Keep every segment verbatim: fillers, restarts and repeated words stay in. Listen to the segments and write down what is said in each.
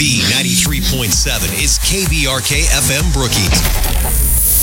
B ninety-three point seven is K B R K F M Brookings.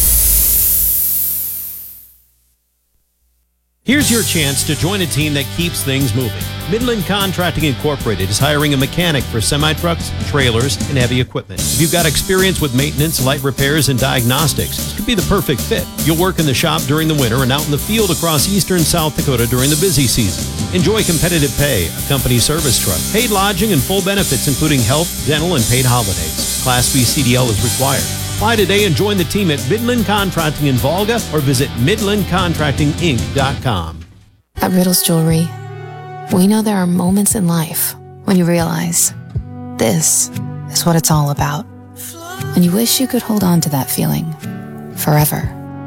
Here's your chance to join a team that keeps things moving. Midland Contracting Incorporated is hiring a mechanic for semi-trucks, trailers, and heavy equipment. If you've got experience with maintenance, light repairs, and diagnostics, this could be the perfect fit. You'll work in the shop during the winter and out in the field across eastern South Dakota during the busy season. Enjoy competitive pay, a company service truck, paid lodging, and full benefits including health, dental, and paid holidays. Class B C D L is required. Apply today and join the team at Midland Contracting in Volga or visit midland contracting inc dot com. At Riddles Jewelry, we know there are moments in life when you realize this is what it's all about. And you wish you could hold on to that feeling forever.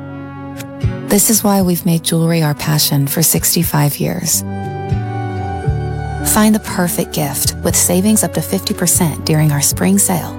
This is why we've made jewelry our passion for sixty-five years. Find the perfect gift with savings up to fifty percent during our spring sale.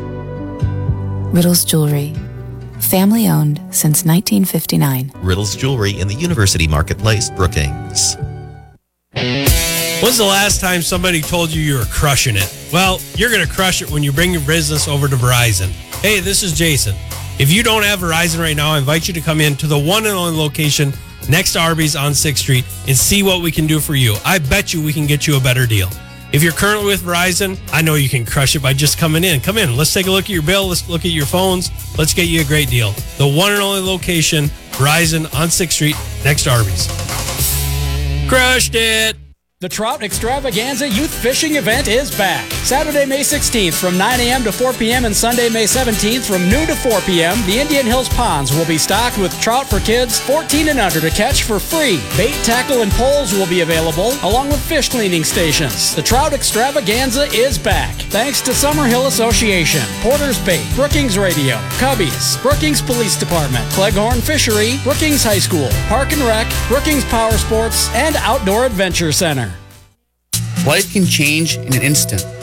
Riddles Jewelry, family owned since nineteen fifty-nine. Riddles Jewelry in the University Marketplace, Brookings. When's the last time somebody told you you were crushing it? Well, you're going to crush it when you bring your business over to Verizon. Hey, this is Jason. If you don't have Verizon right now, I invite you to come in to the one and only location next to Arby's on sixth Street and see what we can do for you. I bet you we can get you a better deal. If you're currently with Verizon, I know you can crush it by just coming in. Come in. Let's take a look at your bill. Let's look at your phones. Let's get you a great deal. The one and only location, Verizon on sixth Street, next to Arby's. Crushed it. The Trout Extravaganza Youth Fishing Event is back. Saturday, May sixteenth from nine a.m. to four p.m. and Sunday, May seventeenth from noon to four p.m. The Indian Hills ponds will be stocked with trout for kids fourteen and under to catch for free. Bait, tackle, and poles will be available, along with fish cleaning stations. The Trout Extravaganza is back. Thanks to Summerhill Association, Porter's Bait, Brookings Radio, Cubbies, Brookings Police Department, Cleghorn Fishery, Brookings High School, Park and Rec, Brookings Power Sports, and Outdoor Adventure Center. Life can change in an instant.